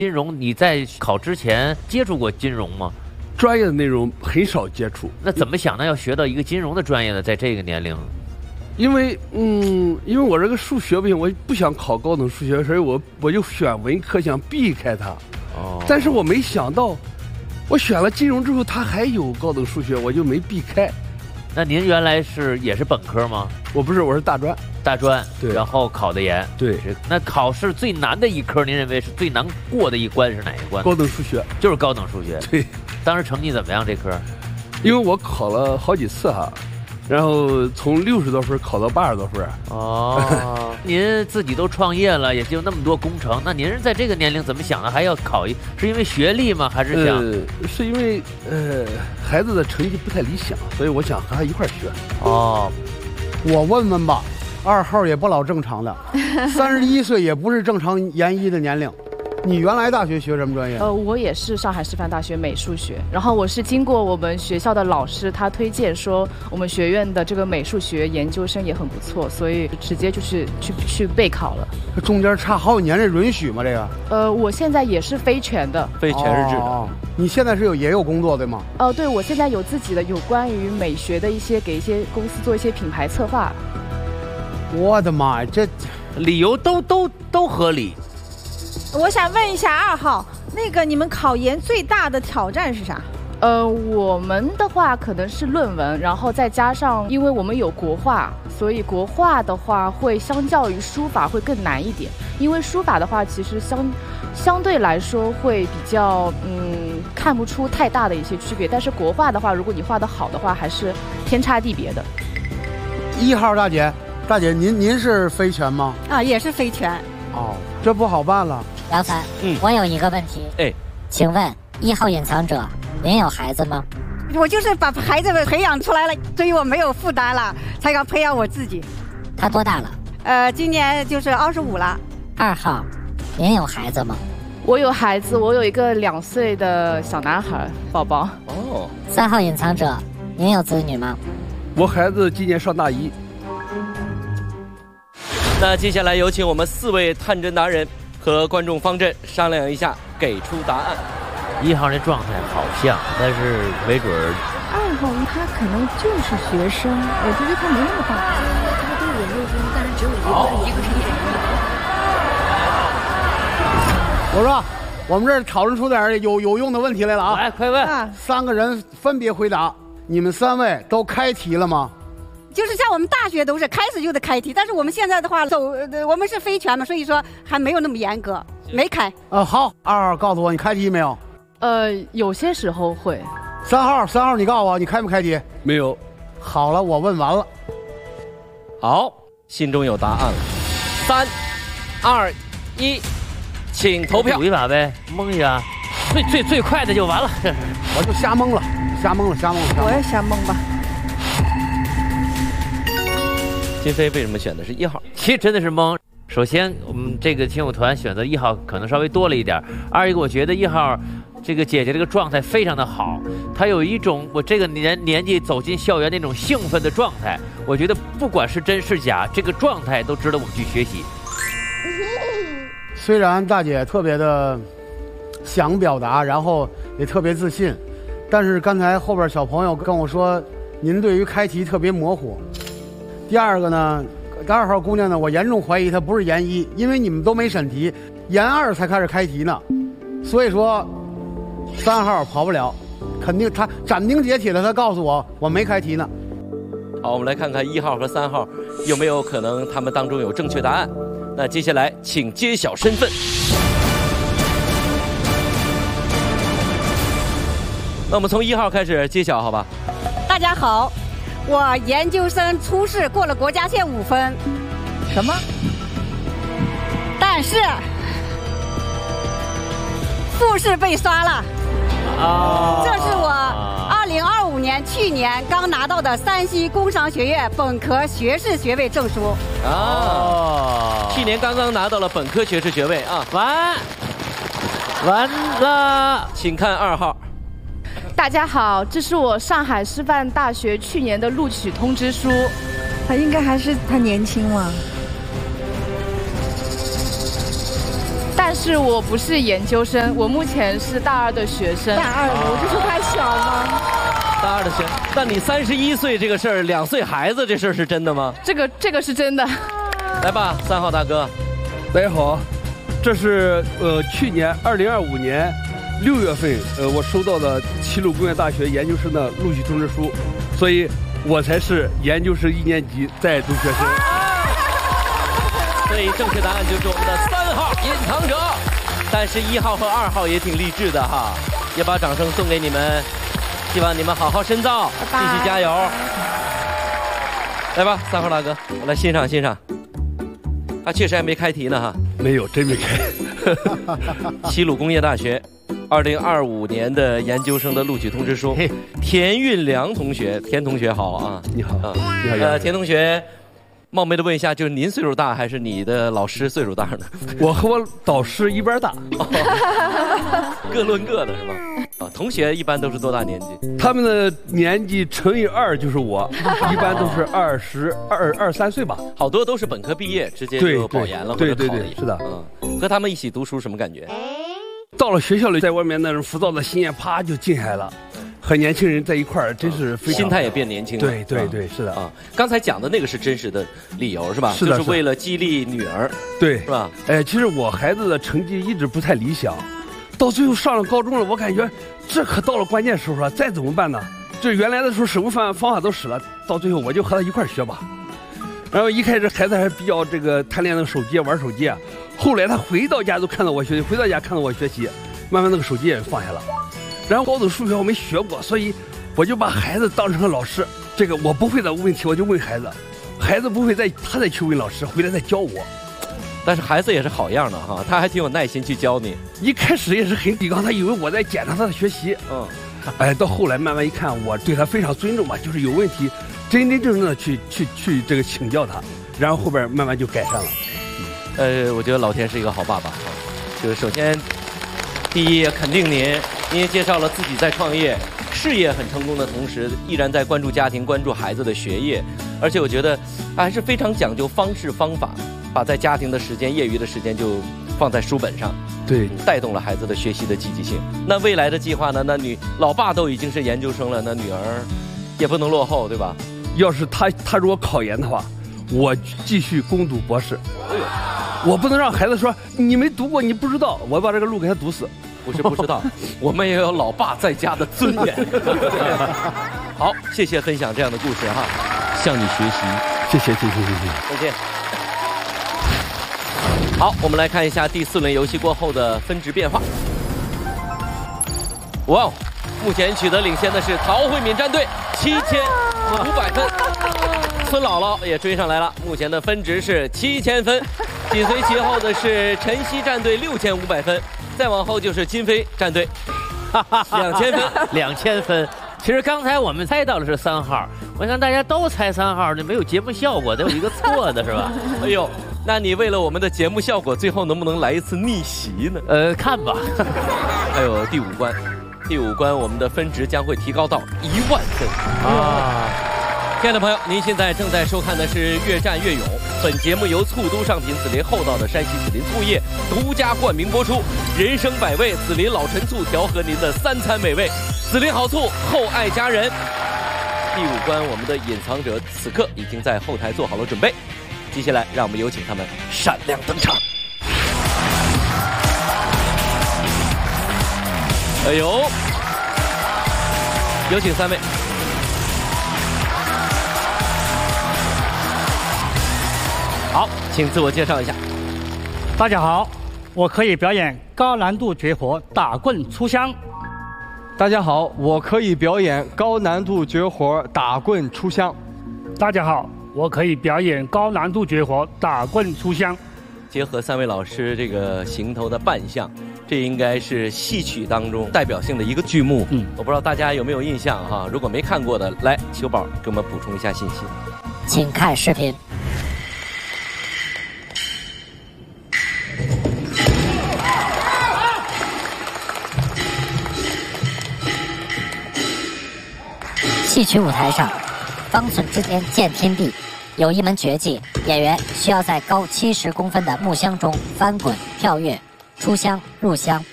金融你在考之前接触过金融吗？ 专业的内容很少接触。 那怎么想呢？要学到一个金融的专业呢？在这个年龄？ 因为我这个数学不行，我不想考高等数学，所以我就选文科，想避开它。哦。但是我没想到，我选了金融之后，它还有高等数学，我就没避开。 那您原来也是本科吗？ 我不是，我是大专。 大专， 对， 然后考的研。 对。 那考试最难的一科，您认为是最难过的一关是哪一关？ 高等数学。 就是高等数学。 对。 当时成绩怎么样？这科？ 因为我考了好几次哈。然后从60多分考到80多分。 哦，您自己都创业了，也就那么多工程，那您是在这个年龄怎么想的？还要考是因为学历吗？还是想？ 是因为孩子的成绩不太理想，所以我想和他一块学。 哦，我问问吧，2号也不老正常的，31岁也不是正常研一的年龄。你原来大学学什么专业？ 我也是上海师范大学美术学，然后我是经过我们学校的老师他推荐说，我们学院的这个美术学研究生也很不错，所以直接就是去备考了。 这中间差好几年，这允许吗？这个？我现在也是非全的， 非全日制的。哦， 你现在也有工作对吗？ 对，我现在有自己的有关于美学的给一些公司做一些品牌策划。 我的妈呀，这理由都合理。 我想问一下2号，那个你们考研最大的挑战是啥？ 我们的话可能是论文，然后再加上，因为我们有国画，所以国画的话会相较于书法会更难一点。因为书法的话，其实相对来说会比较看不出太大的一些区别，但是国画的话，如果你画得好的话，还是天差地别的。 1号大姐，您是非全吗？ 啊，也是非全。 哦，这不好办了。 杨凡，我有一个问题，请问1号隐藏者，您有孩子吗？ 我就是把孩子们培养出来了，所以我没有负担了，才敢培养我自己。 他多大了？ 今年就是25了。 2号，您有孩子吗？ 我有孩子，我有一个2岁的小男孩宝宝。 哦。3号隐藏者，您有子女吗？ 我孩子今年上大1。 那接下来有请我们4位探针达人和观众方阵商量一下，给出答案。 1号那状态好像，但是没准儿。 2号他可能就是学生，我觉得他没那么大。他都有6分，但是只有一个是1.1。 我说，我们这儿讨论出点有用的问题来了啊！ 来，快问 ！3个人分别回答。你们3位都开题了吗？ 就是像我们大学都是开始就得开题，但是我们现在的话我们是非全嘛，所以说还没有那么严格，没开。 好，2号告诉我你开题没有？ 有些时候会。 3号你告诉我你开不开题？ 没有。 好了，我问完了。 好，心中有答案了。3、2、1，请投票。 赌一把呗，蒙一下，最快的就完了。 我就瞎蒙了。 我也瞎蒙吧。 金飞为什么选的是1号？ 其实真的是蒙。首先，我们这个听友团选择1号可能稍微多了一点。2一个，我觉得1号这个姐姐这个状态非常的好，她有一种我这个年纪走进校园那种兴奋的状态。我觉得不管是真是假，这个状态都值得我们去学习。 虽然大姐特别的想表达，然后也特别自信，但是刚才后边小朋友跟我说，您对于开题特别模糊。第2个呢，2号姑娘呢，我严重怀疑她不是研1，因为你们都没审题，研2才开始开题呢，所以说3号跑不了，肯定她斩钉截铁的，她告诉我没开题呢。 好，我们来看看1号和3号有没有可能他们当中有正确答案。那接下来请揭晓身份。那我们从1号开始揭晓，好吧？ 大家好，我研究生初试过了国家线5分。 什么？ 但是复试被刷了。这是我2025年去年刚拿到的山西工商学院本科学士学位证书。 去年刚刚拿到了本科学士学位啊！ 完了， 请看2号。 大家好，这是我上海师范大学去年的录取通知书。 他应该还是他年轻嘛？ 但但是我不是研究生，我目前是大2的学生。 大2，我就说他小吗？ 大2的学，但你31岁这个事儿，2岁孩子这事儿是真的吗？ 这个是真的。 来吧，3号大哥。 大家好，这是去年2025年6月份我收到的齐鲁工业大学研究生的录取通知书，所以我才是研究生1年级在读学生。 所以正确答案就是我们的3号隐藏者，但是1号和2号也挺励志的哈，也把掌声送给你们，希望你们好好深造，继续加油。来吧，3号大哥，我来欣赏欣赏。他确实还没开题呢哈。 没有，真没开。 齐鲁工业大学2025年的研究生的录取通知书，田运良同学，田同学好啊。 你好啊，你好。 田同学。冒昧的问一下，就是您岁数大还是你的老师岁数大呢？ 我和我导师一般大， 各论各的是吧？啊，同学一般都是多大年纪？ 他们的年纪乘以2就是我，一般都是23岁吧。 好多都是本科毕业直接就保研了， 对，是的。 和他们一起读书什么感觉？ 到了学校里，在外面那种浮躁的心也啪就进来了。和年轻人在一块儿，真是非常心态也变年轻了。 对，是的啊。刚才讲的那个是真实的理由是吧？ 是的， 就是为了激励女儿。 对， 是吧？ 其实我孩子的成绩一直不太理想，到最后上了高中了，我感觉这可到了关键时候了，再怎么办呢？就原来的时候什么方法都使了，到最后我就和他一块儿学吧。然后一开始孩子还比较贪恋那个手机玩手机啊，后来他回到家都看到我学习，回到家看到我学习，慢慢那个手机也放下了。然后高等数学我没学过，所以我就把孩子当成了老师。这个我不会的问题我就问孩子，孩子不会他再去问老师，回来再教我。 但是孩子也是好样的哈，他还挺有耐心去教你。 一开始也是很抵抗，他以为我在检查他的学习。到后来慢慢一看，我对他非常尊重嘛，就是有问题，真正的去这个请教他，然后后边慢慢就改善了。 我觉得老田是一个好爸爸啊，就是首先，第一也肯定您也介绍了自己在创业，事业很成功的同时，依然在关注家庭、关注孩子的学业，而且我觉得还是非常讲究方式方法，把在家庭的时间、业余的时间就放在书本上， 对， 带动了孩子的学习的积极性。那未来的计划呢？那老爸都已经是研究生了，那女儿也不能落后，对吧？ 要是他如果考研的话，我继续攻读博士。我不能让孩子说你没读过，你不知道，我把这个路给他堵死。 不是不知道，我们也有老爸在家的尊严。好，谢谢分享这样的故事哈，向你学习， 谢谢。 再见。好，我们来看一下第4轮游戏过后的分值变化。哇哦，目前取得领先的是陶慧敏战队7500分，孙姥姥也追上来了，目前的分值是7000分，紧随其后的是晨曦战队6500分。再往后就是金飞战队，2000分 ，2000分。其实刚才我们猜到的是3号，我想大家都猜3号，这没有节目效果，得有一个错的是吧？ 哎呦，那你为了我们的节目效果，最后能不能来一次逆袭呢？ 看吧。 还有第5关，我们的分值将会提高到10000分啊！亲爱的朋友，您现在正在收看的是《越战越勇》，本节目由醋都上品紫林厚道的山西紫林醋业独家冠名播出。人生百味，紫林老陈醋调和您的3餐美味，紫林好醋，厚爱家人。第5关，我们的隐藏者此刻已经在后台做好了准备，接下来让我们有请他们闪亮登场。哎呦，有请3位。好，请自我介绍一下。 大家好，我可以表演高难度绝活打棍出香。 大家好，我可以表演高难度绝活打棍出香。 大家好，我可以表演高难度绝活打棍出香。 结合3位老师这个行头的扮相，这应该是戏曲当中代表性的一个剧目。我不知道大家有没有印象哈？如果没看过的，来，秋宝给我们补充一下信息。 请看视频。戏曲舞台上，方寸之间见天地，有一门绝技，演员需要在高70公分的木箱中翻滚跳跃， 出乡入乡。